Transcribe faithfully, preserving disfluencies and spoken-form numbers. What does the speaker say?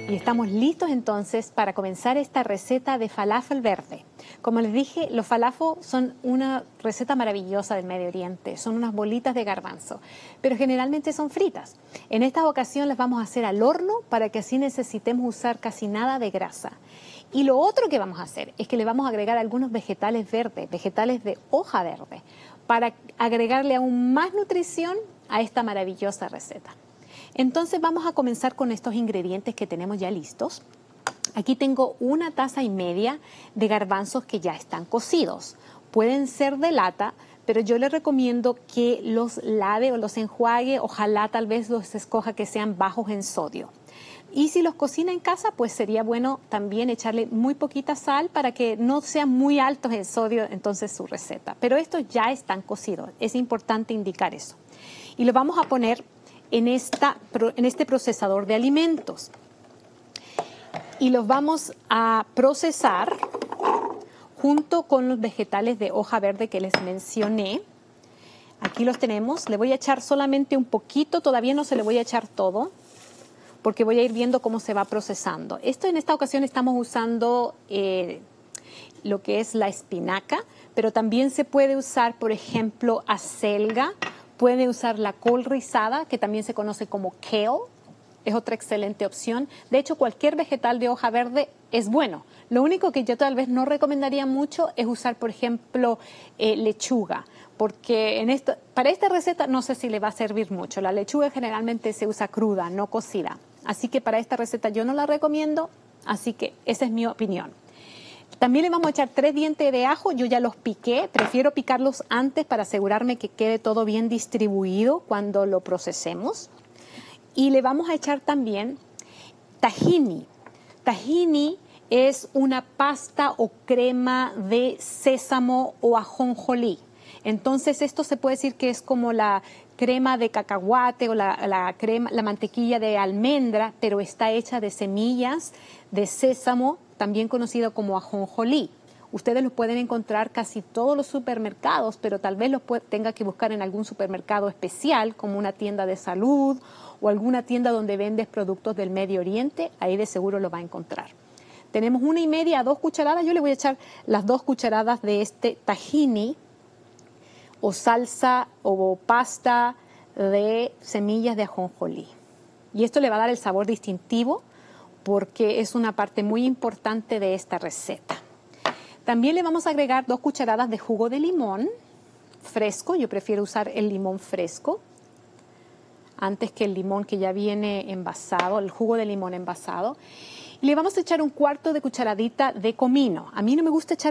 Y estamos listos entonces para comenzar esta receta de falafel verde. Como les dije, los falafel son una receta maravillosa del Medio Oriente. Son unas bolitas de garbanzo, pero generalmente son fritas. En esta ocasión las vamos a hacer al horno para que así necesitemos usar casi nada de grasa. Y lo otro que vamos a hacer es que le vamos a agregar algunos vegetales verdes, vegetales de hoja verde, para agregarle aún más nutrición a esta maravillosa receta. Entonces vamos a comenzar con estos ingredientes que tenemos ya listos. Aquí tengo una taza y media de garbanzos que ya están cocidos. Pueden ser de lata, pero yo les recomiendo que los lave o los enjuague. Ojalá tal vez los escoja que sean bajos en sodio. Y si los cocina en casa, pues sería bueno también echarle muy poquita sal para que no sean muy altos en sodio entonces su receta. Pero estos ya están cocidos, es importante indicar eso. Y los vamos a poner en, esta, en este procesador de alimentos. Y los vamos a procesar junto con los vegetales de hoja verde que les mencioné. Aquí los tenemos. Le voy a echar solamente un poquito, todavía no se le voy a echar todo, porque voy a ir viendo cómo se va procesando. Esto en esta ocasión estamos usando eh, lo que es la espinaca, pero también se puede usar, por ejemplo, acelga. Puede usar la col rizada, que también se conoce como kale. Es otra excelente opción. De hecho, cualquier vegetal de hoja verde es bueno. Lo único que yo tal vez no recomendaría mucho es usar, por ejemplo, eh, lechuga, porque en esto, para esta receta no sé si le va a servir mucho. La lechuga generalmente se usa cruda, no cocida. Así que para esta receta yo no la recomiendo, así que esa es mi opinión. También le vamos a echar tres dientes de ajo. Yo ya los piqué, prefiero picarlos antes para asegurarme que quede todo bien distribuido cuando lo procesemos. Y le vamos a echar también tahini. Tahini es una pasta o crema de sésamo o ajonjolí. Entonces esto se puede decir que es como la crema de cacahuate o la, la, crema, la mantequilla de almendra, pero está hecha de semillas de sésamo, también conocido como ajonjolí. Ustedes los pueden encontrar casi todos los supermercados, pero tal vez los tenga que buscar en algún supermercado especial, como una tienda de salud o alguna tienda donde vendes productos del Medio Oriente. Ahí de seguro lo va a encontrar. Tenemos una y media a dos cucharadas. Yo le voy a echar las dos cucharadas de este tahini o salsa o pasta de semillas de ajonjolí. Y esto le va a dar el sabor distintivo porque es una parte muy importante de esta receta. También le vamos a agregar dos cucharadas de jugo de limón fresco. Yo prefiero usar el limón fresco antes que el limón que ya viene envasado, el jugo de limón envasado. Y le vamos a echar un cuarto de cucharadita de comino. A mí no me gusta echar